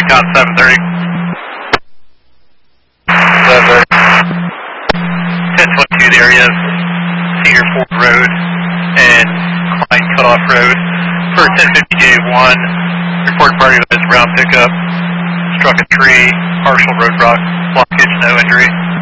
Recon 730. 1022, the area is Cedar Ford Road and Klein Cutoff Road. For 1050J1, reported party was round pickup, struck a tree, partial road blockage, no injury.